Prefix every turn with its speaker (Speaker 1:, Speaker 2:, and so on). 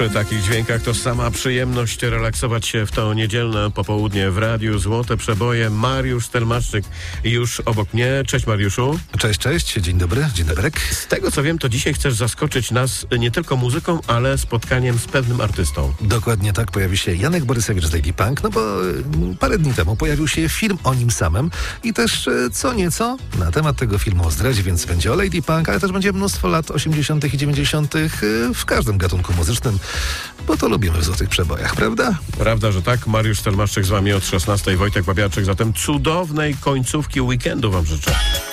Speaker 1: Przy takich dźwiękach to sama przyjemność relaksować się w to niedzielne popołudnie w radiu. Złote przeboje. Mariusz Stelmaszczyk już obok mnie. Cześć Mariuszu.
Speaker 2: Cześć. Dzień dobry. Dzień dobry.
Speaker 1: Z tego co wiem, to dzisiaj chcesz zaskoczyć nas nie tylko muzyką, ale spotkaniem z pewnym artystą.
Speaker 2: Dokładnie tak. Pojawi się Janek Borysewicz z Lady Punk, no bo parę dni temu pojawił się film o nim samym i też co nieco na temat tego filmu o zdradzie, więc będzie o Lady Punk, ale też będzie mnóstwo lat 80. i 90. w każdym gatunku muzycznym, bo to lubimy w Złotych Przebojach, prawda?
Speaker 1: Prawda, że tak. Mariusz Stelmaszczyk z wami od 16. Wojtek Babiarczyk. Zatem cudownej końcówki weekendu wam życzę.